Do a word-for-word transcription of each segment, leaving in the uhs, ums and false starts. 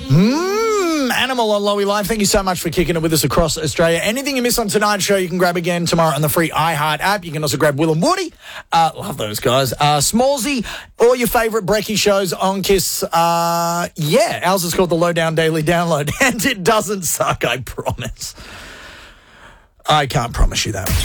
Mmm, Animal on Lowy Live. Thank you so much for kicking it with us across Australia. Anything you miss on tonight's show, you can grab again tomorrow on the free iHeart app. You can also grab Will and Woody. Uh, love those guys. Uh, Smallsy, all your favourite brekkie shows on Kiss. Uh, yeah, ours is called the Lowdown Daily Download, and it doesn't suck, I promise. I can't promise you that.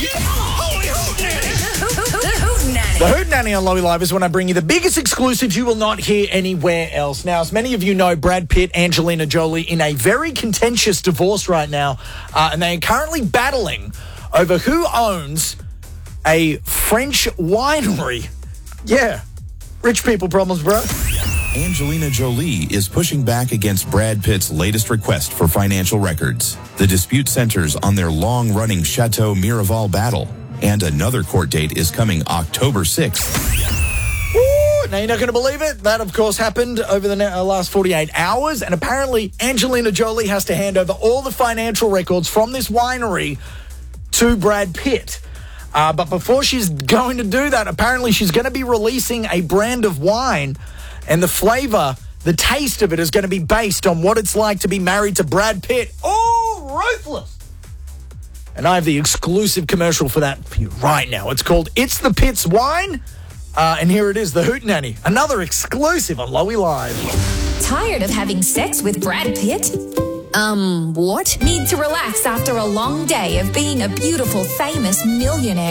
The Hoot Nanny on Lowy Live is when I bring you the biggest exclusives you will not hear anywhere else. Now, as many of you know, Brad Pitt, Angelina Jolie in a very contentious divorce right now, uh, and they are currently battling over who owns a French winery. Yeah, rich people problems, bro. Angelina Jolie is pushing back against Brad Pitt's latest request for financial records. The dispute centers on their long-running Chateau Miraval battle. And another court date is coming October sixth. Ooh, now, you're not going to believe it. That, of course, happened over the uh, last forty-eight hours. And apparently, Angelina Jolie has to hand over all the financial records from this winery to Brad Pitt. Uh, but before she's going to do that, apparently she's going to be releasing a brand of wine. And the flavor, the taste of it is going to be based on what it's like to be married to Brad Pitt. Oh, ruthless. And I have the exclusive commercial for that for you right now. It's called It's the Pitt's Wine. Uh, and here it is, the Hoot Nanny. Another exclusive on Lowy Live. Tired of having sex with Brad Pitt? Um, what? Need to relax after a long day of being a beautiful, famous millionaire?